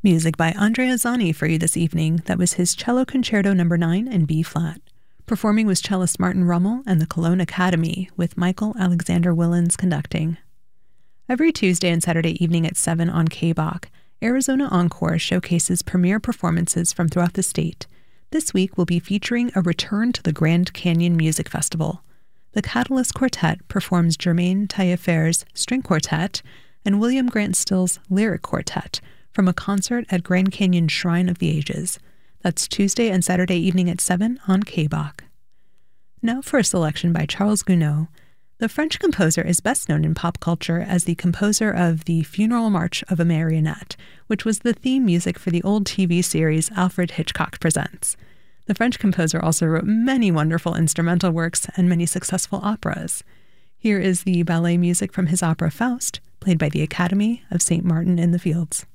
Music by Andrea Zani for you this evening. That was his Cello Concerto No. 9 in B-flat. Performing was cellist Martin Rummel and the Cologne Academy, with Michael Alexander Willens conducting. Every Tuesday and Saturday evening at 7 on KBOK, Arizona Encore showcases premiere performances from throughout the state. This week we'll be featuring a return to the Grand Canyon Music Festival. The Catalyst Quartet performs Jermaine Taillefer's String Quartet and William Grant Still's Lyric Quartet from a concert at Grand Canyon Shrine of the Ages. That's Tuesday and Saturday evening at 7 on KBOK. Now for a selection by Charles Gounod. The French composer is best known in pop culture as the composer of The Funeral March of a Marionette, which was the theme music for the old TV series Alfred Hitchcock Presents. The French composer also wrote many wonderful instrumental works and many successful operas. Here is the ballet music from his opera Faust, played by the Academy of St. Martin in the Fields.